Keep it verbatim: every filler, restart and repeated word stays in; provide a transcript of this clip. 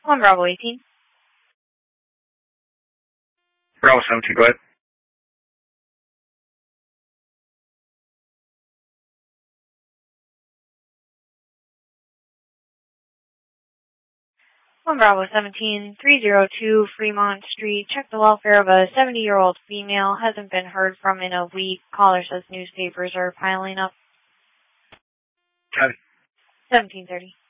One Bravo eighteen. Bravo seventeen, go ahead. One Bravo seventeen, three oh two Fremont Street. Check the welfare of a seventy-year-old female. Hasn't been heard from in a week. Caller says newspapers are piling up. Copy. seventeen thirty.